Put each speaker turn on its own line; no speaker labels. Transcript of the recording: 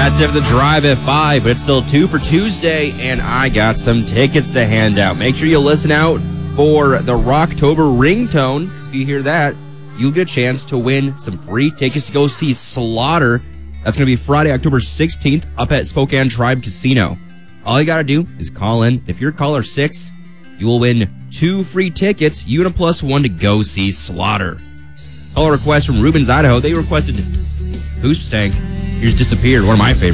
That's it for the drive at 5, but it's still 2 for Tuesday, and I got some tickets to hand out. Make sure you listen out for the Rocktober ringtone. If you hear that, you'll get a chance to win some free tickets to go see Slaughter. That's going to be Friday, October 16th, up at Spokane Tribe Casino. All you got to do is call in. If you're caller 6, you will win 2 free tickets, you and a +1 to go see Slaughter. Call a request from Rubens, Idaho. They requested Hoops Tank. Here's Disappeared, one of my favorites.